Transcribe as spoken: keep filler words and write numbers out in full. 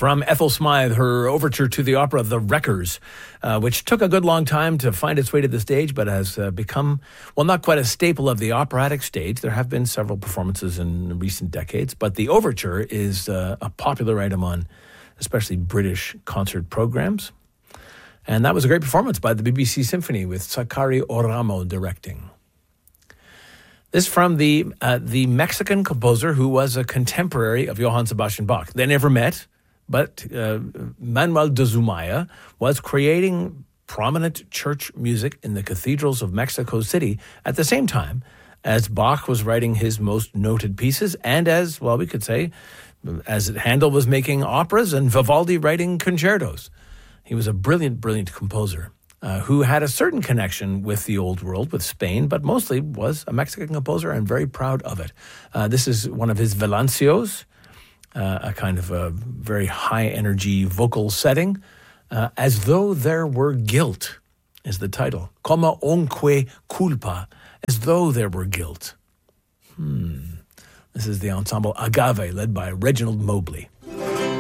from Ethel Smythe, her overture to the opera The Wreckers, uh, which took a good long time to find its way to the stage, but has uh, become, well, not quite a staple of the operatic stage. There have been several performances in recent decades, but the overture is uh, a popular item on especially British concert programs. And that was a great performance by the B B C Symphony with Sakari Oramo directing. This from the uh, the Mexican composer who was a contemporary of Johann Sebastian Bach. They never met, but uh, Manuel de Zumaya was creating prominent church music in the cathedrals of Mexico City at the same time as Bach was writing his most noted pieces, and as, well, we could say, as Handel was making operas and Vivaldi writing concertos. He was a brilliant, brilliant composer. Uh, who had a certain connection with the old world, with Spain, but mostly was a Mexican composer and very proud of it. Uh, this is one of his Villancios, uh, a kind of a very high-energy vocal setting. Uh, As Though There Were Guilt is the title. Como unque culpa, as though there were guilt. Hmm. This is the ensemble Agave, led by Reginald Mobley.